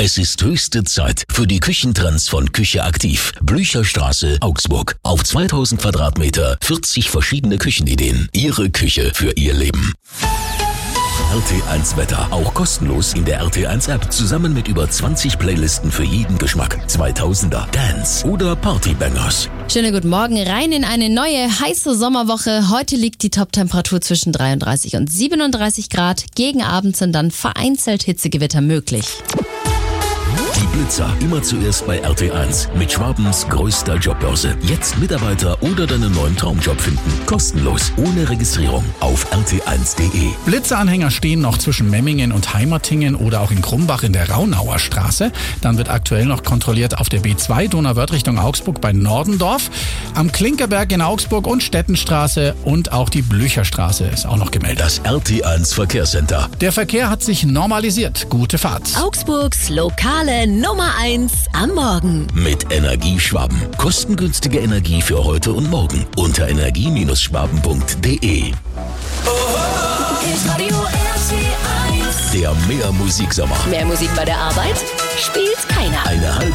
Es ist höchste Zeit für die Küchentrends von Küche Aktiv. Blücherstraße, Augsburg. Auf 2000 Quadratmeter, 40 verschiedene Küchenideen. Ihre Küche für Ihr Leben. RT1 Wetter, auch kostenlos in der RT1 App, zusammen mit über 20 Playlisten für jeden Geschmack. 2000er, Dance oder Partybangers. Schönen guten Morgen, rein in eine neue heiße Sommerwoche. Heute liegt die Top-Temperatur zwischen 33 und 37 Grad. Gegen Abend sind dann vereinzelt Hitzegewitter möglich. Die Blitzer, immer zuerst bei RT1 mit Schwabens größter Jobbörse. Jetzt Mitarbeiter oder deinen neuen Traumjob finden. Kostenlos, ohne Registrierung auf rt1.de. Blitzeranhänger stehen noch zwischen Memmingen und Heimertingen oder auch in Krumbach in der Raunauer Straße. Dann wird aktuell noch kontrolliert auf der B2 Donauwörth Richtung Augsburg bei Nordendorf. Am Klinkerberg in Augsburg und Stettenstraße und auch die Blücherstraße ist auch noch gemeldet. Das RT1 Verkehrscenter. Der Verkehr hat sich normalisiert. Gute Fahrt. Augsburgs lokale Nummer 1 am Morgen. Mit Energieschwaben. Kostengünstige Energie für heute und morgen. Unter energie-schwaben.de. Der Mehr Musiksommer. Mehr Musik bei der Arbeit? Spielt keiner. Eine halbe